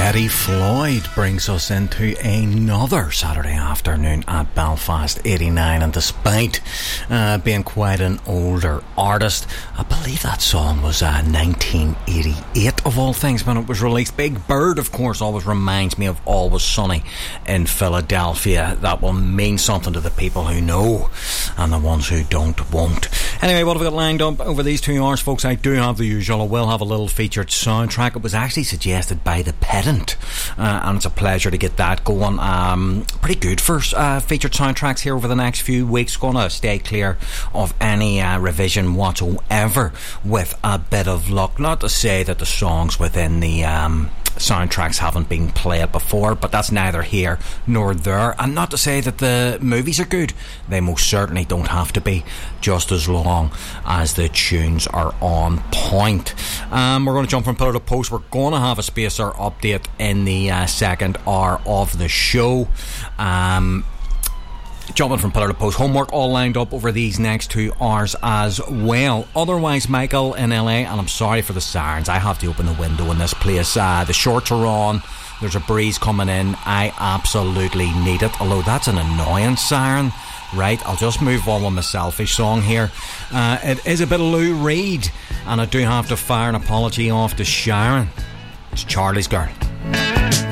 Eddie Floyd brings us into another Saturday afternoon at Belfast 89, and despite being quite an older artist, I believe that song was 1988 of all things when it was released. Big Bird, of course, always reminds me of Always Sunny in Philadelphia. That will mean something to the people who know, and the ones who don't won't. Anyway, what have we got lined up over these 2 hours, folks? I do have the usual. I will have a little featured soundtrack. It was actually suggested by The Pedant, and it's a pleasure to get that going. Pretty good for featured soundtracks here over the next few weeks. Going to stay clear of any revision whatsoever with a bit of luck. Not to say that the songs within the soundtracks haven't been played before, but that's neither here nor there. And not to say that the movies are good. They most certainly don't have to be, just as long as the tunes are on point. We're going to jump from pillar to post. We're going to have a Spacer update in the second hour of the show. Jumping from pillar to post, homework all lined up over these next 2 hours as well. Otherwise, Michael in LA, and I'm sorry for the sirens, I have to open the window in this place. The shorts are on, there's a breeze coming in, I absolutely need it, although that's an annoying siren. Right, I'll just move on with my selfish song here. It is a bit of Lou Reed, and I do have to fire an apology off to Sharon. It's Charlie's Girl.